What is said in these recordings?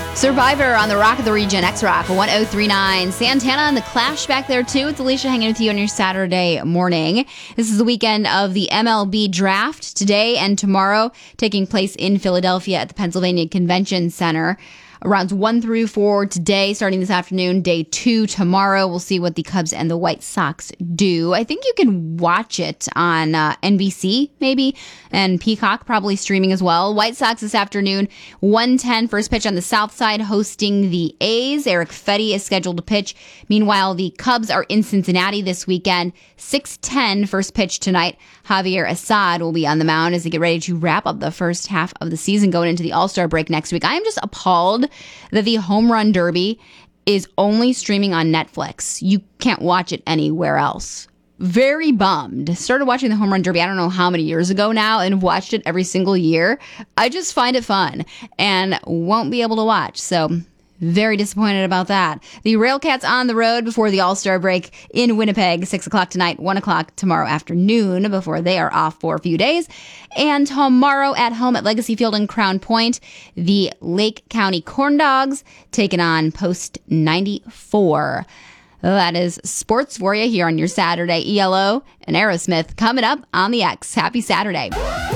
Survivor on the Rock of the Region, X-Rock 1039. Santana and the Clash back there too. It's Alicia hanging with you on your Saturday morning. This is the weekend of the MLB draft today and tomorrow, taking place in Philadelphia at the Pennsylvania Convention Center. Rounds 1 through 4 today, starting this afternoon. Day 2 tomorrow. We'll see what the Cubs and the White Sox do. I think you can watch it on NBC, maybe, and Peacock, probably streaming as well. White Sox this afternoon, 1:10, first pitch on the south side, hosting the A's. Eric Fetty is scheduled to pitch. Meanwhile, the Cubs are in Cincinnati this weekend. 6:10, first pitch tonight. Javier Assad will be on the mound as they get ready to wrap up the first half of the season going into the All-Star break next week. I am just appalled that the Home Run Derby is only streaming on Netflix. You can't watch it anywhere else. Very bummed. Started watching the Home Run Derby, I don't know how many years ago now, and have watched it every single year. I just find it fun and won't be able to watch. So very disappointed about that. The Railcats on the road before the All-Star break in Winnipeg, 6 o'clock tonight, 1 o'clock tomorrow afternoon before they are off for a few days. And tomorrow at home at Legacy Field in Crown Point, the Lake County Corn Dogs taking on Post 94. That is sports for you here on your Saturday. ELO and Aerosmith coming up on the X. Happy Saturday.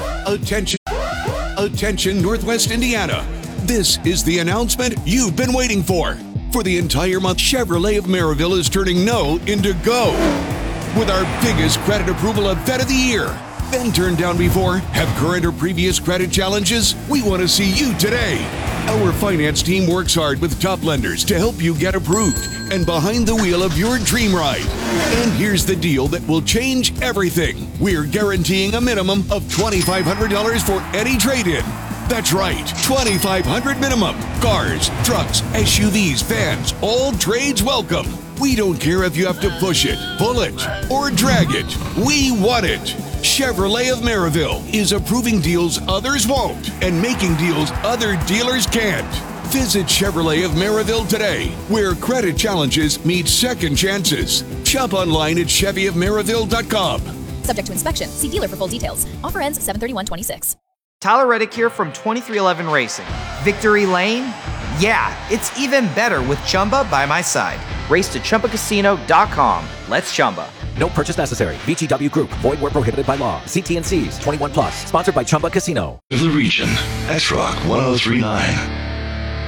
Attention, Northwest Indiana. This is the announcement you've been waiting for. For the entire month, Chevrolet of Maryville is turning no into go. With our biggest credit approval event of the year. Been turned down before? Have current or previous credit challenges? We want to see you today. Our finance team works hard with top lenders to help you get approved and behind the wheel of your dream ride. And here's the deal that will change everything. We're guaranteeing a minimum of $2,500 for any trade-in. That's right, $2,500 minimum. Cars, trucks, SUVs, vans, all trades welcome. We don't care if you have to push it, pull it, or drag it. We want it. Chevrolet of Maryville is approving deals others won't and making deals other dealers can't. Visit Chevrolet of Maryville today, where credit challenges meet second chances. Shop online at ChevyofMaryville.com. Subject to inspection. See dealer for full details. Offer ends 7/31/26. Tyler Reddick here from 2311 Racing. Victory Lane? Yeah, it's even better with Chumba by my side. Race to ChumbaCasino.com. Let's Chumba. No purchase necessary. VGW Group. Void where prohibited by law. See T&Cs. 21+. Sponsored by Chumba Casino. The Region. X-Rock 1039.